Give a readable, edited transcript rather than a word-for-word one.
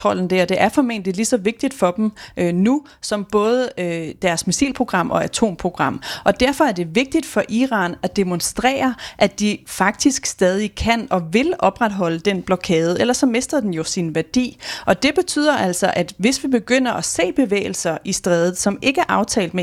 der. Det er formentlig lige så vigtigt for dem nu, som både deres missilprogram og atomprogram. Og derfor er det vigtigt for Iran at demonstrere, at de faktisk stadig kan og vil opretholde den blokade, ellers så mister den jo sin værdi. Og det betyder altså, at hvis vi begynder at se bevægelser i strædet, som ikke er aftalt med